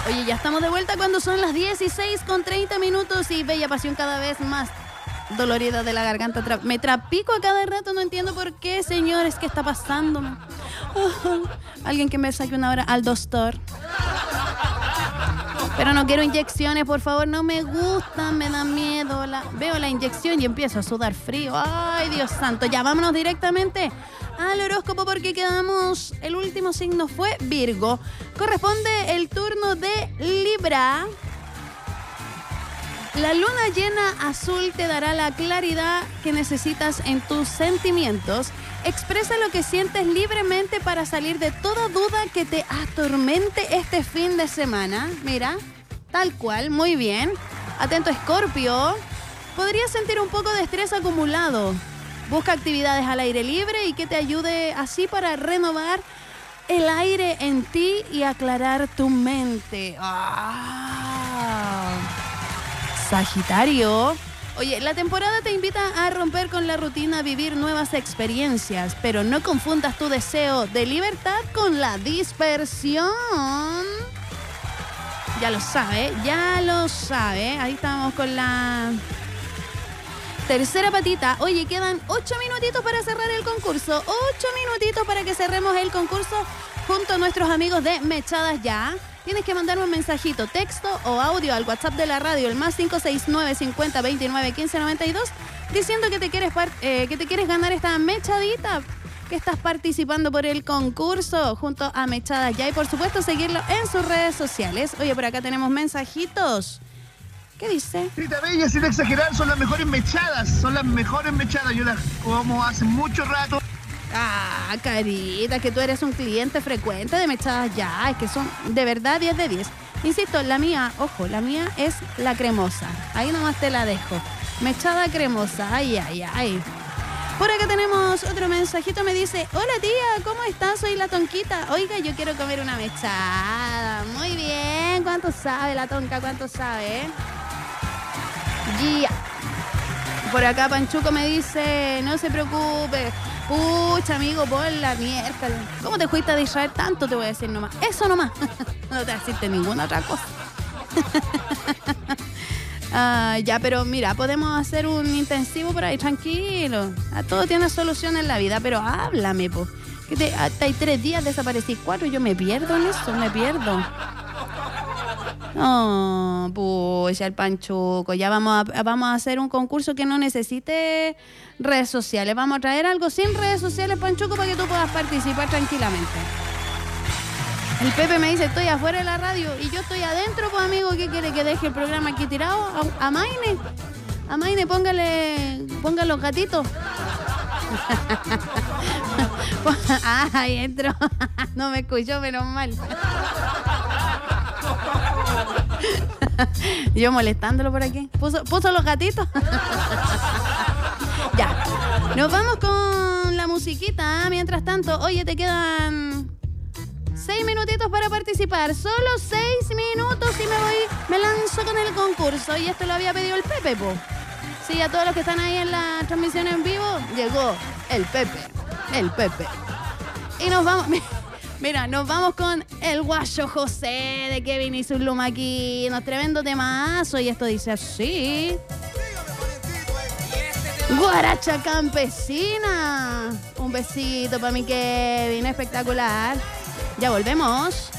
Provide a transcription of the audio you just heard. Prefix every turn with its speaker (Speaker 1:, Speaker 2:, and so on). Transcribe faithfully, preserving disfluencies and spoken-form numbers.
Speaker 1: Oye, ya estamos de vuelta cuando son las dieciséis con treinta minutos y Bella Pasión cada vez más dolorida de la garganta. Tra- me trapico a cada rato, no entiendo por qué, señores, ¿qué está pasándome? Oh, alguien que me saque una hora al doctor. Pero no quiero inyecciones, por favor, no me gustan, me da miedo. La... Veo la inyección y empiezo a sudar frío. Ay, Dios santo, ya vámonos directamente al horóscopo porque quedamos, el último signo fue Virgo. Corresponde el turno de Libra. La luna llena azul te dará la claridad que necesitas en tus sentimientos. Expresa lo que sientes libremente para salir de toda duda que te atormente este fin de semana. Mira, tal cual, muy bien. Atento, Escorpio. Podrías sentir un poco de estrés acumulado. Busca actividades al aire libre y que te ayude así para renovar el aire en ti y aclarar tu mente. ¡Ah! Sagitario. Oye, la temporada te invita a romper con la rutina, a vivir nuevas experiencias, pero no confundas tu deseo de libertad con la dispersión. Ya lo sabe, ya lo sabe. Ahí estamos con la tercera patita. Oye, quedan ocho minutitos para cerrar el concurso. Ocho minutitos para que cerremos el concurso junto a nuestros amigos de Mechadas Ya. Tienes que mandarme un mensajito, texto o audio al WhatsApp de la radio, el más cinco seis nueve cincuenta veintinueve quince noventa y dos, diciendo que te quieres par- eh, que te quieres ganar esta mechadita, que estás participando por el concurso junto a Mechadas Ya y por supuesto seguirlo en sus redes sociales. Oye, por acá tenemos mensajitos. ¿Qué dice?
Speaker 2: Rita Bella, sin exagerar, son las mejores mechadas, son las mejores mechadas, yo las como hace mucho rato.
Speaker 1: Ah, Carita, que tú eres un cliente frecuente de Mechadas Ya, es que son de verdad diez de diez. Insisto, la mía, ojo, la mía es la cremosa. Ahí nomás te la dejo. Mechada cremosa, ay, ay, ay. Por acá tenemos otro mensajito, me dice: hola tía, ¿cómo estás? Soy la Tonquita. Oiga, yo quiero comer una mechada. Muy bien, ¿cuánto sabe la Tonca? ¿Cuánto sabe? Yeah. Por acá Panchuco me dice: no se preocupe. Pucha, amigo, por la mierda. ¿Cómo te fuiste a distraer tanto? Te voy a decir nomás. Eso nomás. No te voy a decirte ninguna otra cosa. Ah, ya, pero mira, podemos hacer un intensivo por ahí, tranquilo. A todo tiene solución en la vida, pero háblame, po. Que te, hasta hay tres días desaparecí, cuatro, yo me pierdo en eso, me pierdo. Oh, pues el Panchuco. Ya vamos a, vamos a hacer un concurso que no necesite redes sociales. Vamos a traer algo sin redes sociales, Panchuco, para que tú puedas participar tranquilamente. El Pepe me dice: estoy afuera de la radio y yo estoy adentro, pues amigo. ¿Qué quiere que deje el programa aquí tirado? A, a Maine. A Maine, póngale, póngale los gatitos. Ah, ahí entro. No me escuchó, menos mal. Yo molestándolo por aquí. ¿Puso, puso los gatitos? Ya. Nos vamos con la musiquita. ¿eh? Mientras tanto, oye, te quedan seis minutitos para participar. Solo seis minutos y me voy, me lanzo con el concurso. Y esto lo había pedido el Pepe, po. Sí, a todos los que están ahí en la transmisión en vivo, llegó el Pepe. El Pepe. Y nos vamos... Mira, nos vamos con el Guayo José de Kevin y sus lumaquinos. Tremendo temazo. Y esto dice así: Guaracha campesina. Un besito para mi Kevin. Espectacular. Ya volvemos.